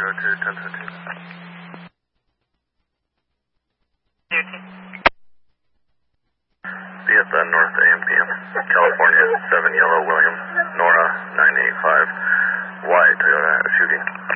Be at the North AMPM, California, 7 Yellow William, Nora 985, Y Toyota shooting.